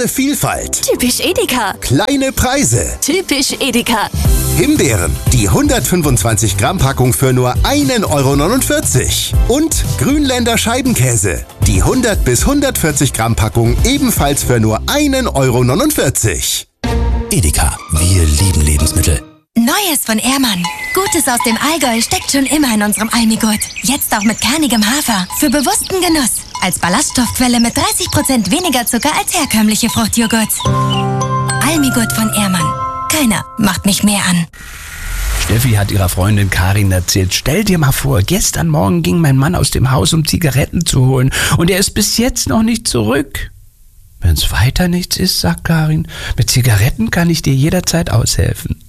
Große Vielfalt. Typisch Edeka. Kleine Preise. Typisch Edeka. Himbeeren, die 125 Gramm Packung für nur 1,49 €. Und Grünländer Scheibenkäse, die 100 bis 140 Gramm Packung ebenfalls für nur 1,49 €. Edeka, wir lieben Lebensmittel. Neues von Ehrmann. Gutes aus dem Allgäu steckt schon immer in unserem Almigurt. Jetzt auch mit kernigem Hafer. Für bewussten Genuss. Als Ballaststoffquelle mit 30% weniger Zucker als herkömmliche Fruchtjoghurt. Almigurt von Ehrmann. Keiner macht mich mehr an. Steffi hat ihrer Freundin Karin erzählt, stell dir mal vor, gestern Morgen ging mein Mann aus dem Haus, um Zigaretten zu holen. Und er ist bis jetzt noch nicht zurück. Wenn's weiter nichts ist, sagt Karin, mit Zigaretten kann ich dir jederzeit aushelfen.